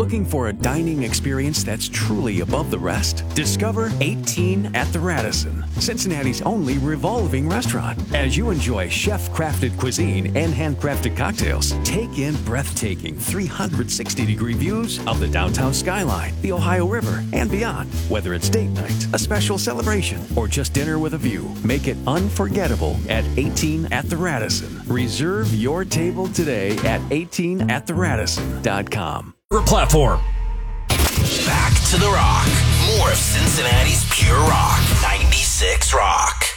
Looking for a dining experience that's truly above the rest? Discover 18 at the Radisson, Cincinnati's only revolving restaurant. As you enjoy chef-crafted cuisine and handcrafted cocktails, take in breathtaking 360-degree views of the downtown skyline, the Ohio River, and beyond. Whether it's date night, a special celebration, or just dinner with a view, make it unforgettable at 18 at the Radisson. Reserve your table today at 18attheradisson.com. Platform. Back to the Rock. More of Cincinnati's pure rock. 96 Rock.